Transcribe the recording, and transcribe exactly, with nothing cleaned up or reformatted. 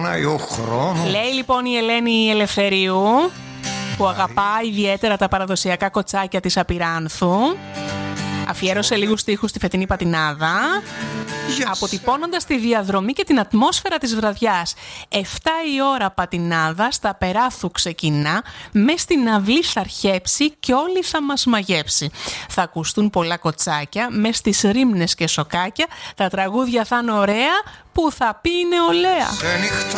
περνάει ο χρόνος. Λέει λοιπόν η Ελένη Ελευθερίου, που αγαπά ιδιαίτερα τα παραδοσιακά κοτσάκια της Απειράνθου. Αφιέρωσε λίγους στίχους στη φετινή πατινάδα, yes. αποτυπώνοντας τη διαδρομή και την ατμόσφαιρα της βραδιάς. Εφτά η ώρα πατινάδα στα Περάθου ξεκινά, μες στην αυλή θα αρχέψει και όλοι θα μας μαγέψει. Θα ακουστούν πολλά κοτσάκια, μες στις ρήμνες και σοκάκια, τα τραγούδια θα είναι ωραία, που θα πει η νεολαία. Σε νυχτό